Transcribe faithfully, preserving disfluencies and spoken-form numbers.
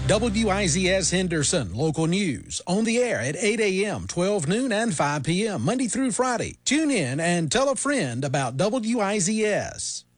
W I Z S Henderson, local news, on the air at eight a.m., twelve noon, and five p.m., Monday through Friday. Tune in and tell a friend about W I Z S.